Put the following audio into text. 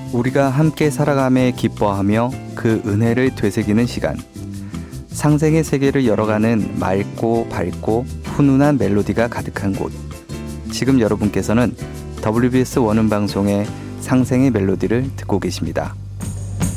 우리가 함께 살아감에 기뻐하며 그 은혜를 되새기는 시간. 상생의 세계를 열어가는 맑고 밝고 훈훈한 멜로디가 가득한 곳. 지금 여러분께서는 WBS 원음방송의 상생의 멜로디를 듣고 계십니다.